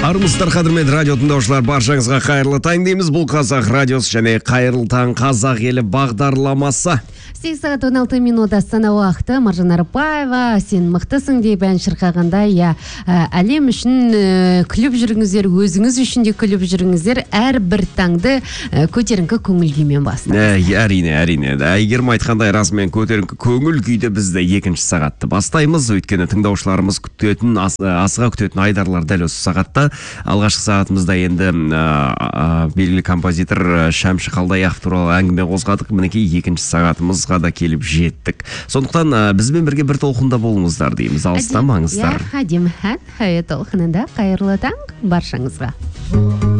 Армысыздар қадірменді радио тыңдаушылар, баршаңызға қайырлы таң дейміз. Бұл Қазақ радиосы және қайырлы таң қазақ елі бағдарламасы. 8 сағат 16 минут Астана уақыты. Маржан Арапбаева, сен мықтысың деп ән шырқағанда, әлем үшін күліп жүріңіздер, өзіңіз үшін де күліп жүріңіздер, әрбір таңды көтеріңкі көңіл күймен басты. Әрине. Әйгерім айтқандай, расымен көтеріңкі көңіл күйді бізді екінші сағатты бастаймыз. Өйткені тыңдаушыларымыз күтетін, асыға күтетін айдарлар дәл осы сағатта. Алғашқы сағатымызда енді белгілі композитор Шәмші Қалдаяқов туралы әңгіме қозғадық. Мінекей екінші сағатымызға да келіп жеттік. Сондықтан бізбен бірге бір толқында болыңыздар дейміз. Алыстамаңыздар. Әдемі ән толқынында қайырлы таң баршаңызға.